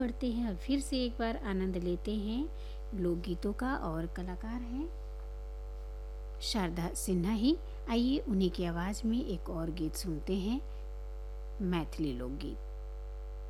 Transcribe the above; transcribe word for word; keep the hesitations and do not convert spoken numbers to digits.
पढ़ते हैं और फिर से एक बार आनंद लेते हैं लोकगीतों का। और कलाकार हैं शारदा सिन्हा ही। आइए उन्हीं की आवाज़ में एक और गीत सुनते हैं, मैथिली लोकगीत।